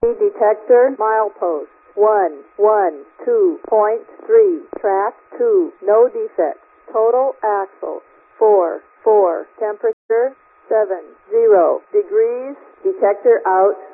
detector milepost 112.3, track 2, no defects. Total axle 4, temperature 70 degrees, detector out.